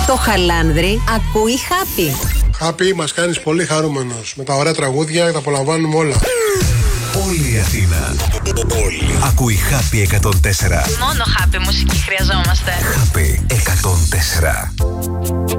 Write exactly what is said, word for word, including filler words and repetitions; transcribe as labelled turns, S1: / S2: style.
S1: Το Χαλάνδρι ακούει Χάπι.
S2: Χάπι, μας κάνεις πολύ χαρούμενος. Με τα ωραία τραγούδια τα απολαμβάνουμε όλα.
S3: Όλη η Αθήνα. Όλη. Ακούει Χάπι εκατόν τέσσερα.
S4: Μόνο Χάπι μουσική χρειαζόμαστε.
S3: Χάπι εκατόν τέσσερα.